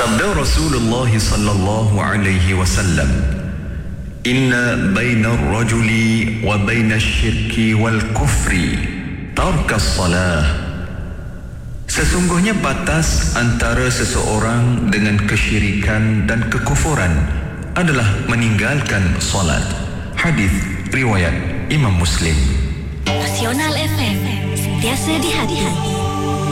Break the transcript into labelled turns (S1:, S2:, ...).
S1: Sabda Rasulullah sallallahu alaihi wasallam, "Inna baina ar-rajuli wa baina asy-syirki wal kufri tarkas salah." Sesungguhnya batas antara seseorang dengan kesyirikan dan kekufuran adalah meninggalkan solat. Hadis riwayat Imam Muslim.
S2: Nasional FM, sentiasa di hati.